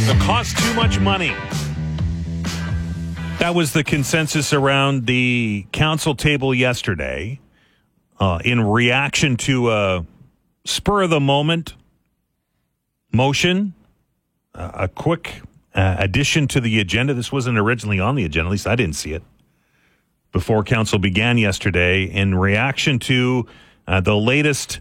It costs too much money. That was the consensus around the council table yesterday in reaction to a spur-of-the-moment motion, a quick addition to the agenda. This wasn't originally on the agenda, at least I didn't see it, before council began yesterday, in reaction to the latest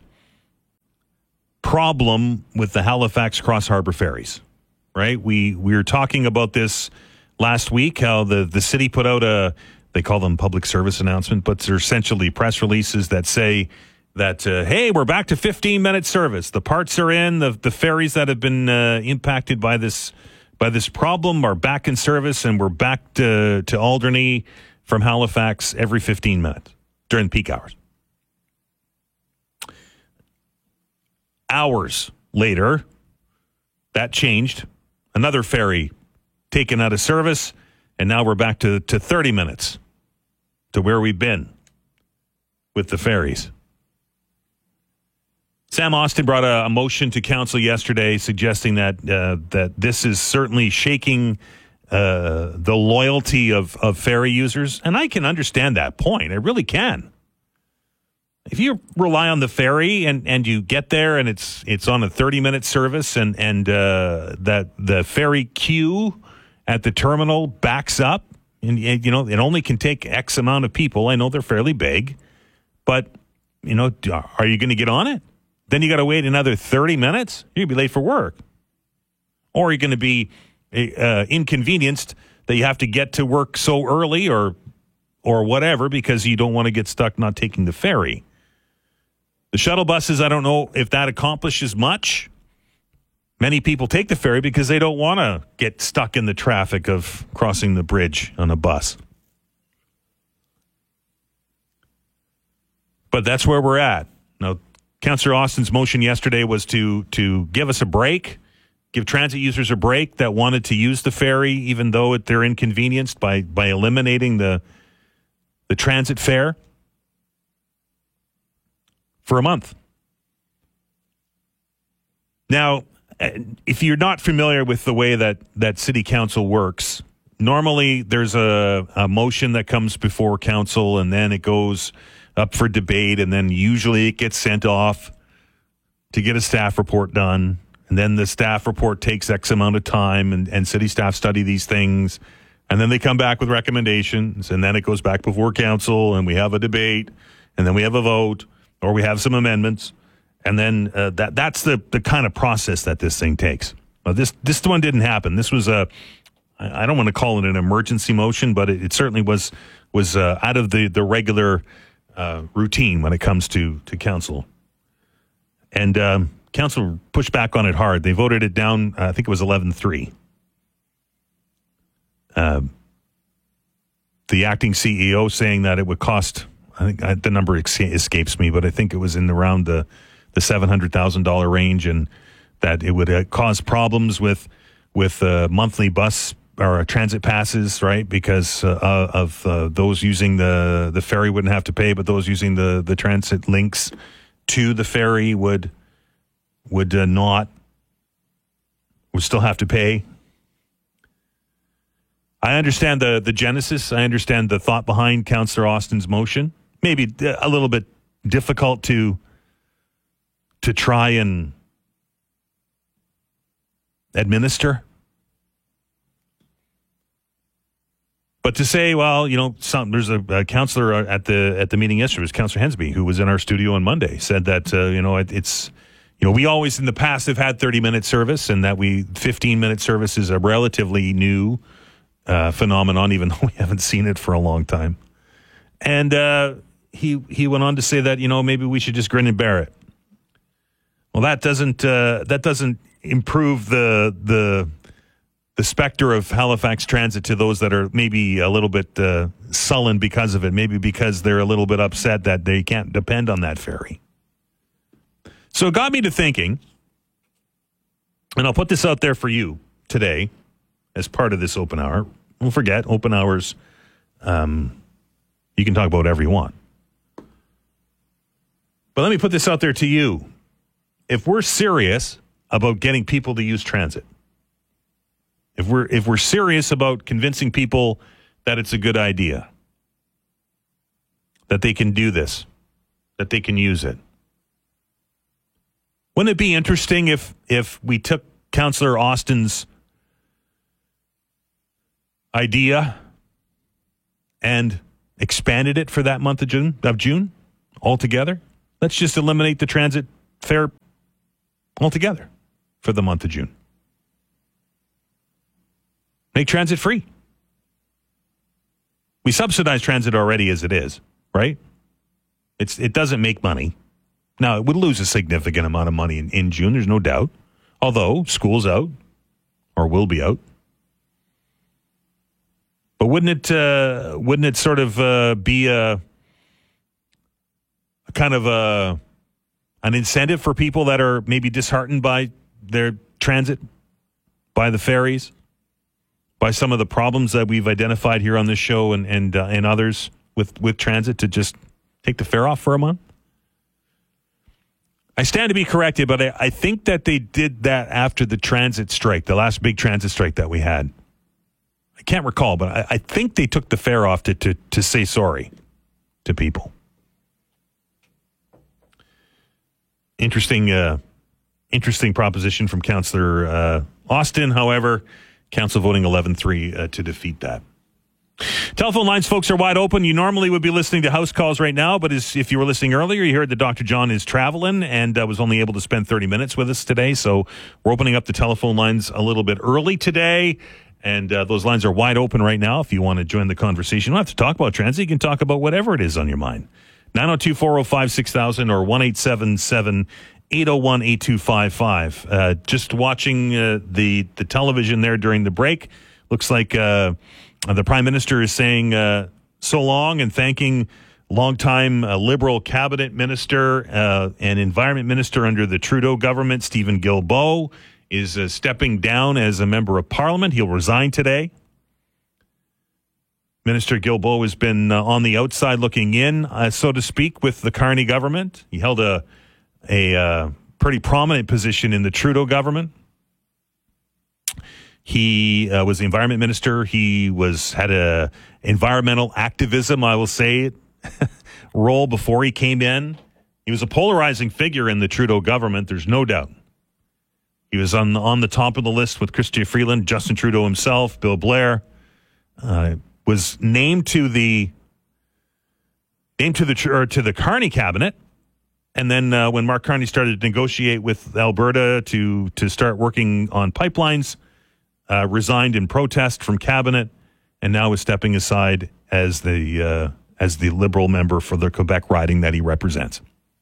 problem with the Halifax Cross Harbor ferries, right? We were talking about this last week, how the city put out they call them public service announcement, but they're essentially press releases that say that, hey, we're back to 15-minute service. The parts are in. The ferries that have been impacted by this problem are back in service, and we're back to Alderney from Halifax every 15 minutes during peak hours. Hours later, that changed. Another ferry taken out of service, and now we're back to 30 minutes to where we've been with the ferries. Sam Austin brought a motion to council yesterday suggesting that this is certainly shaking the loyalty of ferry users, and I can understand that point. I really can. If you rely on the ferry and you get there and it's on a 30-minute service and that the ferry queue at the terminal backs up, and you know it only can take X amount of people. I know they're fairly big, but you know, are you going to get on it? Then you got to wait another 30 minutes. You're going to be late for work, or you're going to be inconvenienced that you have to get to work so early or whatever because you don't want to get stuck not taking the ferry. The shuttle buses, I don't know if that accomplishes much. Many people take the ferry because they don't want to get stuck in the traffic of crossing the bridge on a bus. But that's where we're at. Now, Councillor Austin's motion yesterday was to give us a break, give transit users a break that wanted to use the ferry, even though they're inconvenienced by eliminating the transit fare for a month. Now, if you're not familiar with the way that city council works, normally there's a motion that comes before council and then it goes up for debate, and then usually it gets sent off to get a staff report done. And then the staff report takes X amount of time and city staff study these things. And then they come back with recommendations, and then it goes back before council and we have a debate, and then we have a vote, or we have some amendments. And then that's the kind of process that this thing takes. This one didn't happen. This was I don't want to call it an emergency motion, but it certainly was out of the regular routine when it comes to council. And council pushed back on it hard. They voted it down, I think it was 11-3. The acting CEO saying that it would cost, I think the number escapes me, but I think it was in around the $700,000 range, and that it would cause problems with monthly bus or transit passes, right? Because of those using the ferry wouldn't have to pay, but those using the transit links to the ferry would still have to pay. I understand the genesis. I understand the thought behind Councillor Austin's motion. Maybe a little bit difficult to try and administer. But to say, well, you know, there's a councillor at the meeting yesterday, it was Councillor Hensby, who was in our studio on Monday, said that, it's, we always in the past have had 30-minute service, and that 15-minute service is a relatively new phenomenon, even though we haven't seen it for a long time. And he went on to say that, maybe we should just grin and bear it. Well, that doesn't improve the specter of Halifax Transit to those that are maybe a little bit sullen because of it, maybe because they're a little bit upset that they can't depend on that ferry. So it got me to thinking, and I'll put this out there for you today as part of this open hour. Don't forget, open hours, you can talk about whatever you want. But let me put this out there to you. If we're serious about getting people to use transit, If we're serious about convincing people that it's a good idea, that they can do this, that they can use it. Wouldn't it be interesting if we took Councillor Austin's idea and expanded it for that month of June altogether? Let's just eliminate the transit fare altogether for the month of June. Make transit free. We subsidize transit already as it is, right? It doesn't make money. Now, it would lose a significant amount of money in June, there's no doubt. Although school's out, or will be out. But wouldn't it sort of be a kind of an incentive for people that are maybe disheartened by their transit, by the ferries, by some of the problems that we've identified here on this show and others with transit, to just take the fare off for a month? I stand to be corrected, but I think that they did that after the transit strike, the last big transit strike that we had. I can't recall, but I think they took the fare off to say sorry to people. Interesting proposition from Councillor Austin. However, Council voting 11-3 to defeat that. Telephone lines, folks, are wide open. You normally would be listening to house calls right now, but if you were listening earlier, you heard that Dr. John is traveling and was only able to spend 30 minutes with us today. So we're opening up the telephone lines a little bit early today, and those lines are wide open right now if you want to join the conversation. You don't have to talk about transit. You can talk about whatever it is on your mind. 902-405-6000 or 1-877-801-8255. Just watching the television there during the break. Looks like the Prime Minister is saying so long and thanking longtime Liberal Cabinet Minister and Environment Minister under the Trudeau government, Stephen Guilbeault, is stepping down as a Member of Parliament. He'll resign today. Minister Guilbeault has been on the outside looking in, so to speak, with the Carney government. He held a pretty prominent position in the Trudeau government. He was the environment minister. He had a environmental activism, I will say, role before he came in. He was a polarizing figure in the Trudeau government, there's no doubt. He was on the top of the list with Chrystia Freeland, Justin Trudeau himself, Bill Blair. Was named to the Carney cabinet, and then when Mark Carney started to negotiate with Alberta to start working on pipelines, resigned in protest from cabinet, and now is stepping aside as the Liberal member for the Quebec riding that he represents.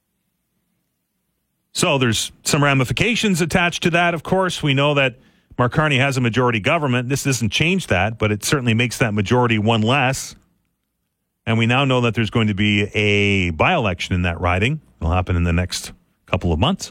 So there's some ramifications attached to that. Of course, we know that Mark Carney has a majority government. This doesn't change that, but it certainly makes that majority one less. And we now know that there's going to be a by-election in that riding. It'll happen in the next couple of months.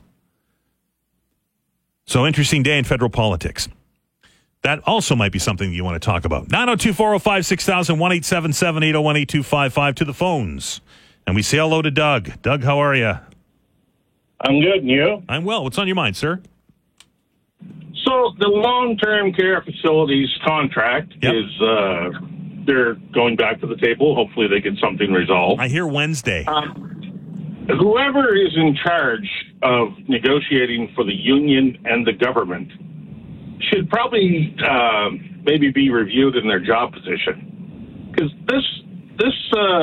So interesting day in federal politics. That also might be something you want to talk about. 902-405-6000, 1-877-801-8255 to the phones. And we say hello to Doug. Doug, how are you? I'm good, and you? I'm well. What's on your mind, sir? So the long-term care facilities contract is, they're going back to the table. Hopefully they get something resolved. I hear Wednesday. Whoever is in charge of negotiating for the union and the government should probably maybe be reviewed in their job position. Because this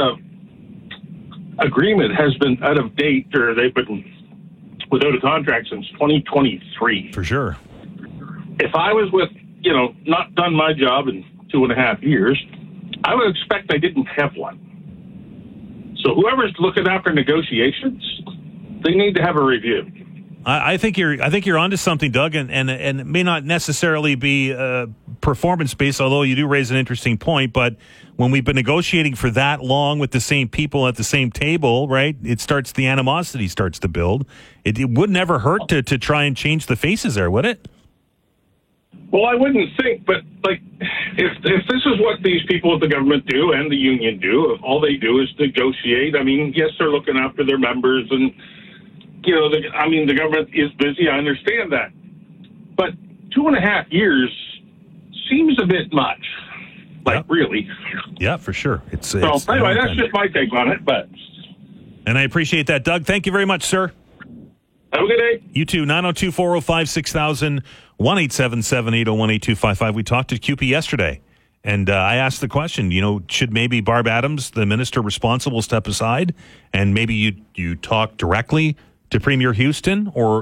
agreement has been out of date, or they've been without a contract since 2023. For sure. If I was not done my job in 2.5 years, I would expect I didn't have one. So whoever's looking after negotiations, they need to have a review. I think you're onto something, Doug, and it may not necessarily be performance based, although you do raise an interesting point. But when we've been negotiating for that long with the same people at the same table, right? The animosity starts to build. It would never hurt to try and change the faces there, would it? Well, I wouldn't think, but if this is what these people at the government do and the union do, if all they do is negotiate, I mean, yes, they're looking after their members and, the government is busy. I understand that. But 2.5 years seems a bit much. Like, really. Yeah, for sure. It's anyway, that's just my take on it. And I appreciate that, Doug. Thank you very much, sir. Have a good day. You too. 902-405-6000, 1-877-801-8255. We talked to CUPE yesterday, and I asked the question, should maybe Barb Adams, the minister responsible, step aside, and maybe you talk directly to Premier Houston, or